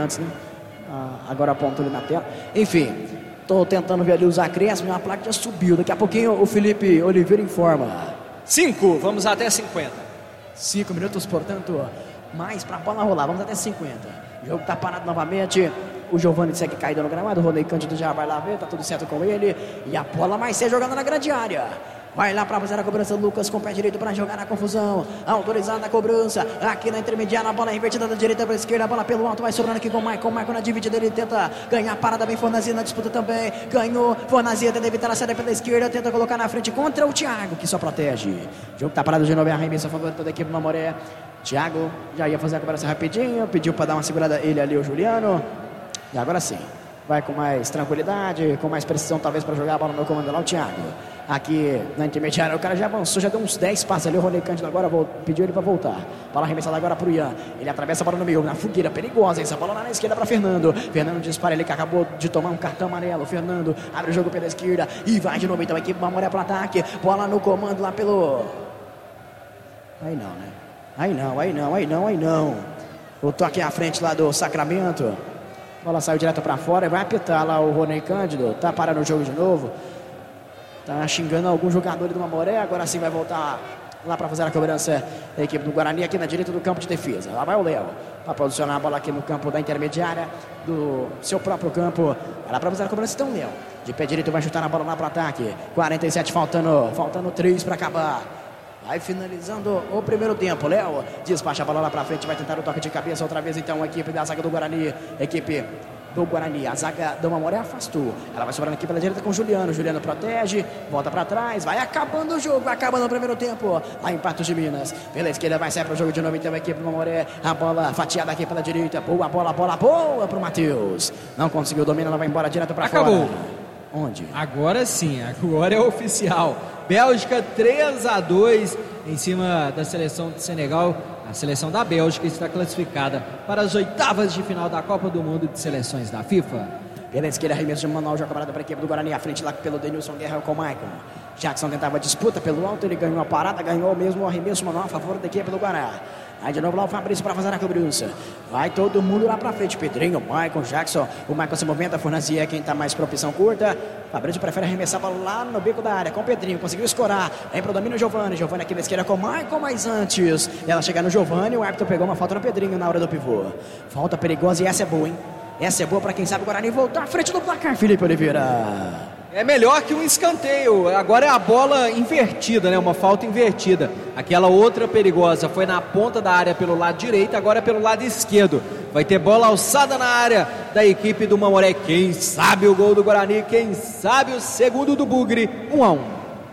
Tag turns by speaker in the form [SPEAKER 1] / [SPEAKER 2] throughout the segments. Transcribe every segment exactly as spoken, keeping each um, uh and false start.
[SPEAKER 1] antes, né? Ah, agora apontou ali na tela. Enfim, tô tentando ver ali os acréscimos, uma placa já subiu. Daqui a pouquinho o Felipe Oliveira informa.
[SPEAKER 2] Cinco, vamos até cinquenta.
[SPEAKER 1] Cinco minutos, portanto, mais pra bola rolar. Vamos até cinquenta. O jogo tá parado novamente. O Giovani segue caído no gramado. O Rodney Cândido já vai lá ver, tá tudo certo com ele. E a bola vai ser jogada na grande área. Vai lá para fazer a cobrança, Lucas com o pé direito para jogar na confusão. Autorizada a cobrança. Aqui na intermediária, a bola é invertida da direita para a esquerda. A bola pelo alto, vai sobrando aqui com o Maicon. Maicon na dividida, ele tenta ganhar a parada. Bem Fornazia na disputa também. Ganhou. Fornazia tenta evitar a saída pela esquerda. Tenta colocar na frente contra o Thiago, que só protege. O jogo tá parado de novo. É arremesso a favor de toda a equipe do Mamoré. Thiago já ia fazer a cobrança rapidinho. Pediu para dar uma segurada ele ali, o Juliano. E agora sim. Vai com mais tranquilidade, com mais precisão, talvez, para jogar a bola no comando lá, o Thiago. Aqui na intermediária, o cara já avançou, já deu uns dez passos ali. O Rodney Cândido agora pediu ele para voltar. Bola arremessada agora para o Ian. Ele atravessa a bola no meio, na fogueira, perigosa. Essa bola lá na esquerda para Fernando. Fernando dispara, ele que acabou de tomar um cartão amarelo. Fernando abre o jogo pela esquerda e vai de novo. Então a equipe Mamoré para ataque. Bola no comando lá pelo... Aí não, né? Aí não, aí não, aí não, aí não. O toque à frente lá do Sacramento. A bola saiu direto para fora e vai apitar lá o Rodney Cândido. Tá parando o jogo de novo. Tá xingando algum jogador do Mamoré. Agora sim vai voltar lá para fazer a cobrança da equipe do Guarani aqui na direita do campo de defesa. Lá vai o Léo para posicionar a bola aqui no campo da intermediária do seu próprio campo. Vai lá para fazer a cobrança então, Léo. De pé direito vai chutar a bola lá para o ataque. quarenta e sete faltando, faltando três para acabar. Vai finalizando o primeiro tempo. Léo despacha a bola lá pra frente. Vai tentar o toque de cabeça outra vez. Então a equipe da zaga do Guarani. Equipe do Guarani. A zaga do Mamoré afastou. Ela vai sobrando aqui pela direita com o Juliano. Juliano protege. Volta pra trás. Vai acabando o jogo. Vai acabando o primeiro tempo. Lá em Patos de Minas. Pela esquerda vai sair pro jogo de novo. Então a equipe do Mamoré. A bola fatiada aqui pela direita. Boa bola, bola boa pro Matheus. Não conseguiu domínio. Ela vai embora direto pra
[SPEAKER 2] Acabou.
[SPEAKER 1] fora. Onde?
[SPEAKER 2] Agora sim. Agora é oficial. Bélgica três a dois em cima da seleção de Senegal. A seleção da Bélgica está classificada para as oitavas de final da Copa do Mundo de Seleções da FIFA.
[SPEAKER 1] Pela esquerda, arremesso de Manuel, já cobrada para a equipe do Guarani. À frente lá pelo Denilson Guerra com o Maicon. Jackson tentava disputa pelo alto, ele ganhou a parada, ganhou mesmo o arremesso manual a favor da equipe do Guarani. Aí de novo lá o Fabrício para fazer a cobrança. Vai todo mundo lá pra frente. Pedrinho, Maicon, Jackson. O Maicon se movimenta, Fornazia é quem tá mais propensão curta. Fabrício prefere arremessar a bola lá no bico da área com o Pedrinho. Conseguiu escorar. Vem pro domínio o Giovani. Giovani aqui na esquerda com o Maicon, mas antes ela chegar no Giovani, o árbitro pegou uma falta no Pedrinho na hora do pivô. Falta perigosa e essa é boa, hein? Essa é boa pra quem sabe o Guarani voltar à frente do placar, Felipe Oliveira.
[SPEAKER 2] É melhor que um escanteio. Agora é a bola invertida, né? Uma falta invertida. Aquela outra perigosa foi na ponta da área pelo lado direito, agora é pelo lado esquerdo. Vai ter bola alçada na área da equipe do Mamoré. Quem sabe o gol do Guarani, quem sabe o segundo do Bugre. Um a um.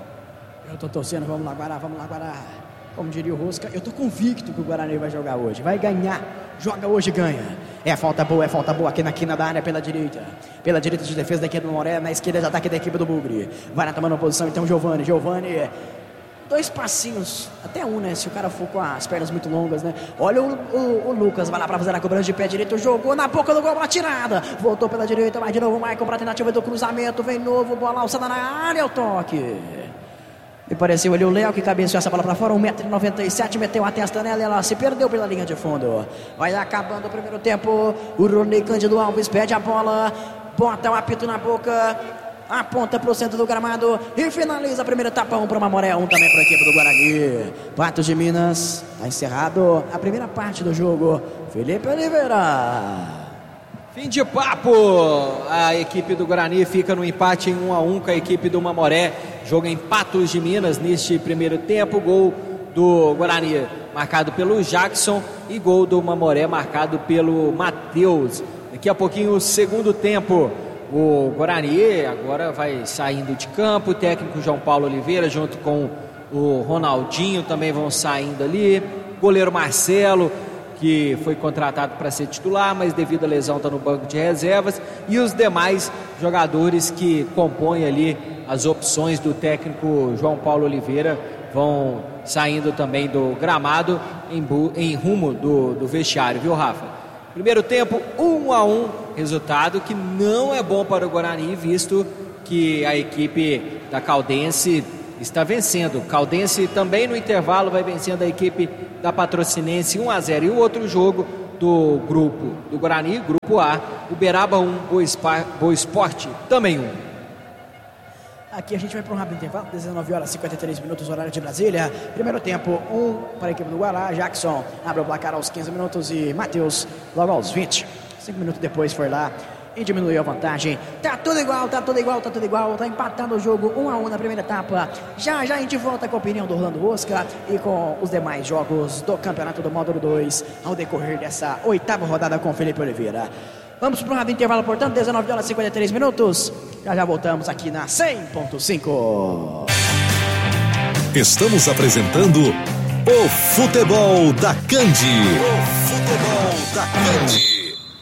[SPEAKER 1] Eu tô torcendo, vamos lá, Guará, vamos lá, Guará. Como diria o Rosca, eu tô convicto que o Guarani vai jogar hoje. Vai ganhar, joga hoje, ganha. É falta boa, é falta boa aqui na quina da área pela direita. Pela direita de defesa da equipe do Mamoré, na esquerda de ataque da equipe do Bugre. Vai lá tomando posição então Giovani. Giovani, dois passinhos, até um, né? Se o cara for com as pernas muito longas, né? Olha o, o, o Lucas, vai lá pra fazer a cobrança de pé direito. Jogou na boca do gol, uma tirada. Voltou pela direita, vai de novo o Maicon pra tentativa do cruzamento. Vem novo, bola alçada na área, o toque. E pareceu ali o Léo que cabeceou essa bola pra fora, um metro e noventa e sete, meteu a testa nela e ela se perdeu pela linha de fundo. Vai acabando o primeiro tempo, o Rodney Cândido Alves pede a bola, bota o apito na boca, aponta pro centro do gramado e finaliza a primeira etapa, um pro Mamoré, um também pra equipe do Guarani. Patos de Minas, tá encerrado a primeira parte do jogo. Felipe Oliveira.
[SPEAKER 2] Fim de papo, a equipe do Guarani fica no empate em um a um com a equipe do Mamoré. Jogo em Patos de Minas neste primeiro tempo. Gol do Guarani marcado pelo Jackson e gol do Mamoré marcado pelo Matheus. Daqui a pouquinho o segundo tempo. O Guarani agora vai saindo de campo. O técnico João Paulo Oliveira junto com o Ronaldinho também vão saindo ali. Goleiro Marcelo, que foi contratado para ser titular, mas devido à lesão está no banco de reservas, e os demais jogadores que compõem ali as opções do técnico João Paulo Oliveira vão saindo também do gramado em, bu- em rumo do, do vestiário, viu, Rafa? Primeiro tempo, um a um, resultado que não é bom para o Guarani, visto que a equipe da Caldense está vencendo. Caldense também no intervalo vai vencendo a equipe da Patrocinense um a zero. E o outro jogo, do grupo do Guarani, grupo A, Uberaba um, Boa Esporte também um.
[SPEAKER 1] Aqui a gente vai para um rápido intervalo, dezenove horas e cinquenta e três minutos, horário de Brasília. Primeiro tempo, um para a equipe do Guará. Jackson abre o placar aos quinze minutos e Matheus logo aos vinte. Cinco minutos depois foi lá e diminuiu a vantagem. Tá tudo igual, tá tudo igual, tá tudo igual. Tá empatando o jogo um a um na primeira etapa. Já já a gente volta com a opinião do Orlando Oscar e com os demais jogos do Campeonato do Módulo dois ao decorrer dessa oitava rodada com Felipe Oliveira. Vamos para um rápido intervalo, portanto, dezenove horas e cinquenta e três minutos. Já já voltamos aqui na cem ponto cinco.
[SPEAKER 3] Estamos apresentando o Futebol da Candi. O Futebol da Candi.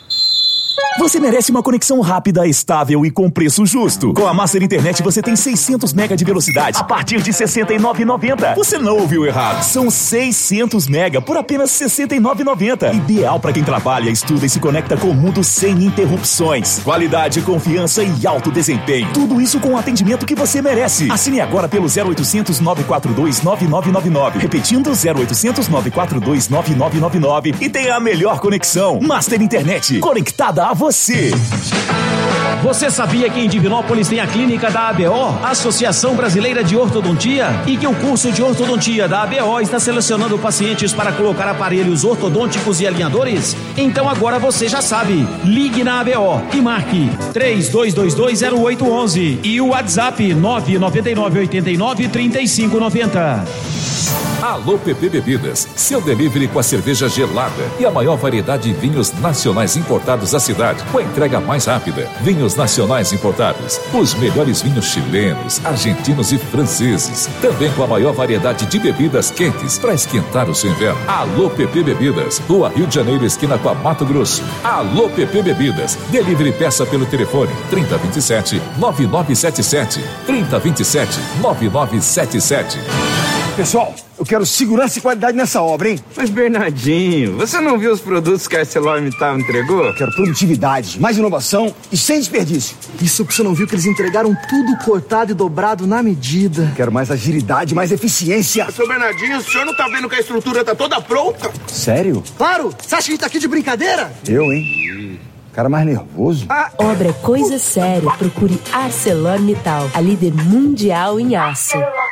[SPEAKER 4] Você merece uma conexão rápida, estável e com preço justo. Com a Master Internet você tem seiscentos mega de velocidade a partir de sessenta e nove reais e noventa centavos. Você não ouviu errado. São seiscentos mega por apenas sessenta e nove reais e noventa centavos. Ideal para quem trabalha, estuda e se conecta com o mundo sem interrupções. Qualidade, confiança e alto desempenho. Tudo isso com o atendimento que você merece. Assine agora pelo zero oitocentos, nove quatro dois, nove nove nove nove. Repetindo, zero oitocentos, nove quatro dois, nove nove nove nove. E tenha a melhor conexão. Master Internet, conectada a você.
[SPEAKER 5] Você sabia que em Divinópolis tem a clínica da A B O, Associação Brasileira de Ortodontia, e que o curso de ortodontia da A B O está selecionando pacientes para colocar aparelhos ortodônticos e alinhadores? Então agora você já sabe. Ligue na A B O e marque três dois dois dois, zero oito um um e o WhatsApp nove nove nove, oito nove, três cinco nove zero.
[SPEAKER 3] Alô P P Bebidas, seu delivery com a cerveja gelada e a maior variedade de vinhos nacionais importados da cidade, com a entrega mais rápida. Vinhos nacionais importados, os melhores vinhos chilenos, argentinos e franceses, também com a maior variedade de bebidas quentes para esquentar o seu inverno. Alô P P Bebidas, Rua Rio de Janeiro, esquina com a Mato Grosso. Alô P P Bebidas, delivery peça pelo telefone trinta, vinte e sete, nove nove sete sete, trinta, vinte e sete, nove nove sete sete.
[SPEAKER 6] Pessoal, eu quero segurança e qualidade nessa obra, hein?
[SPEAKER 7] Mas, Bernardinho, você não viu os produtos que a ArcelorMittal entregou?
[SPEAKER 6] Eu quero produtividade, mais inovação e sem desperdício.
[SPEAKER 8] Isso que você não viu, que eles entregaram tudo cortado e dobrado na medida.
[SPEAKER 6] Quero mais agilidade, mais eficiência.
[SPEAKER 9] Seu Bernardinho, o senhor não tá vendo que a estrutura tá toda pronta?
[SPEAKER 6] Sério?
[SPEAKER 8] Claro! Você acha que a gente tá aqui de brincadeira?
[SPEAKER 6] Eu, hein? Cara mais nervoso.
[SPEAKER 10] Ah. Obra é coisa séria. Procure ArcelorMittal, a líder mundial em aço.